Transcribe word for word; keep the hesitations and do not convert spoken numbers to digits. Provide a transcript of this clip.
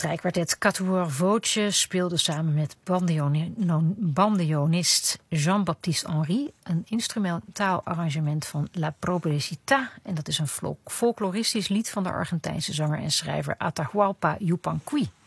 Strijkkwartet Quatuor Voce speelde samen met bandeono- bandeonist Jean-Baptiste Henry een instrumentaal arrangement van La Pobrecita. En dat is een folkloristisch lied van de Argentijnse zanger en schrijver Atahualpa Yupanqui.